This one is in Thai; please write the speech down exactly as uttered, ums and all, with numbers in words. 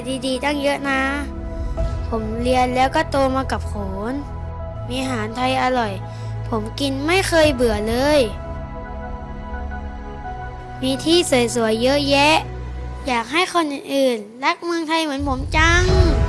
ดีๆตั้งเยอะนะผมเรียนแล้วก็โตมากับโขนมีอาหารไทยอร่อยผมกินไม่เคยเบื่อเลยมีที่สวยๆเยอะแยะอยากให้คนอื่นๆรักเมืองไทยเหมือนผมจัง